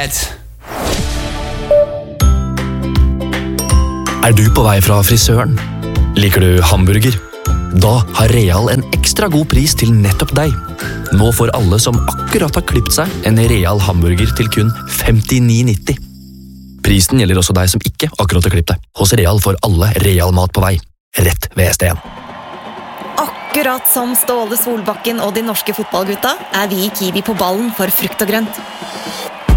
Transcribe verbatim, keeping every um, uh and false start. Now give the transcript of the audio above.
Greit. Er du på vei fra frisøren? Liker du hamburger? Da har Real en ekstra god pris til nettopp deg. Nå får alle som akkurat har klippet seg en Real hamburger til kun femtini nitti. Prisen gjelder også deg som ikke akkurat har klippet deg. Hos Real får alle Real mat på vei. Rett ved S T en. Akkurat som Ståle Solbakken og de norske fotballgutta er vi i Kiwi på ballen for frukt og grønt.